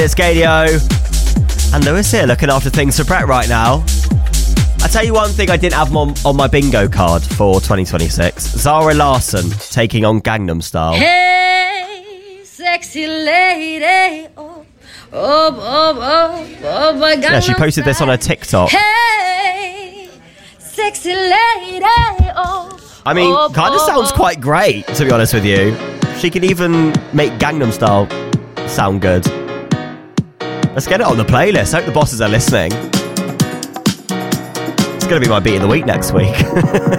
It's Gadio and Lewis here looking after things for Brett right now. I tell you one thing I didn't have on my bingo card for 2026. Zara Larsson taking on Gangnam Style. Hey, sexy lady. My God. Yeah, she posted this on her TikTok. Hey, sexy lady. I mean, kind of sounds quite great, to be honest with you. She can even make Gangnam Style sound good. Let's get it on the playlist. Hope the bosses are listening. It's going to be my beat of the week next week.